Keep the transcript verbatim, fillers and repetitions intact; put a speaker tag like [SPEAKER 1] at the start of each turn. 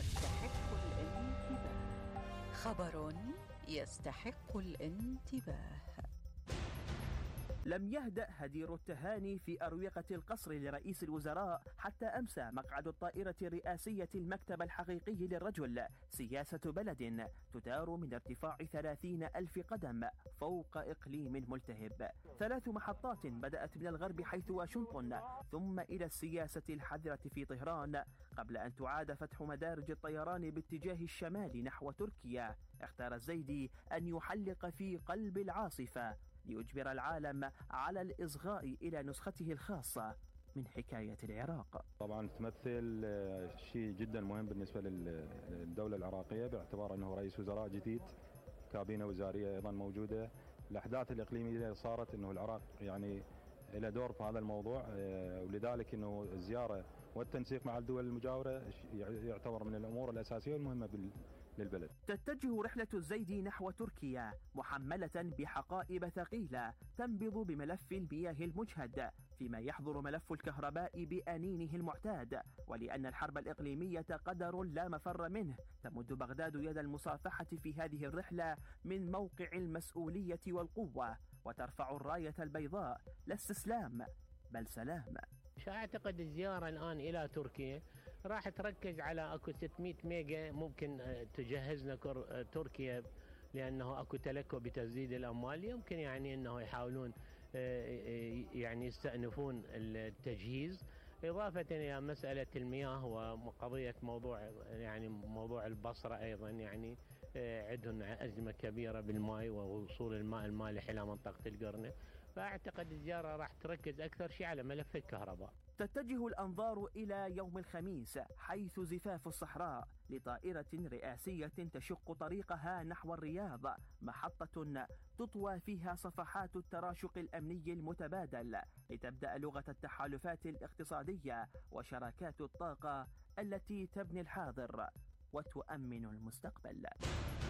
[SPEAKER 1] يستحق الانتباه. خبر يستحق الانتباه.
[SPEAKER 2] لم يهدأ هدير التهاني في أروقة القصر لرئيس الوزراء حتى أمسى مقعد الطائرة الرئاسية المكتب الحقيقي للرجل، سياسة بلد تدار من ارتفاع ثلاثين ألف قدم فوق إقليم ملتهب. ثلاث محطات بدأت من الغرب حيث واشنطن، ثم إلى السياسة الحذرة في طهران، قبل أن تعاد فتح مدارج الطيران باتجاه الشمال نحو تركيا. اختار الزيدي أن يحلق في قلب العاصفة ليجبر العالم على الإصغاء إلى نسخته الخاصة من حكاية العراق.
[SPEAKER 3] طبعا تمثل شيء جدا مهم بالنسبة للدولة العراقية، باعتبار أنه رئيس وزراء جديد، كابينة وزارية أيضا موجودة. الأحداث الإقليمية اللي صارت أنه العراق يعني إلى دور في هذا الموضوع، ولذلك أنه الزيارة والتنسيق مع الدول المجاورة يعتبر من الأمور الأساسية والمهمة للبلد.
[SPEAKER 2] تتجه رحلة الزيدي نحو تركيا محملة بحقائب ثقيلة تنبض بملف المياه المجهد، فيما يحضر ملف الكهرباء بأنينه المعتاد. ولأن الحرب الإقليمية قدر لا مفر منه، تمد بغداد يد المصافحة في هذه الرحلة من موقع المسؤولية والقوة، وترفع الراية البيضاء لا استسلام بل سلام.
[SPEAKER 4] أعتقد الزيارة الآن إلى تركيا راح تركز على أكو ستمئة ميجا ممكن تجهز لنا تركيا، لأنه أكو تلكؤ بتسديد الأموال. يمكن يعني أنه يحاولون يعني يستأنفون التجهيز، إضافة إلى مسألة المياه وقضية موضوع يعني موضوع البصرة أيضا، يعني عندهم أزمة كبيرة بالماء ووصول الماء المالح إلى منطقة القرنة. فأعتقد الزيارة راح تركز أكثر شيء على ملف الكهرباء.
[SPEAKER 2] تتجه الأنظار إلى يوم الخميس حيث زفاف الصحراء لطائرة رئاسية تشق طريقها نحو الرياض، محطة تطوى فيها صفحات التراشق الأمني المتبادل لتبدأ لغة التحالفات الاقتصادية وشراكات الطاقة التي تبني الحاضر وتؤمن المستقبل.